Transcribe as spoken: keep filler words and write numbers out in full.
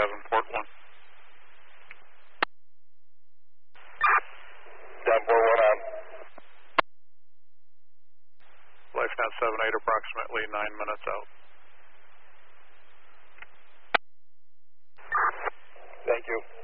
seven, port one. ten four one on. LifeNet seven eight, approximately nine minutes out. Thank you.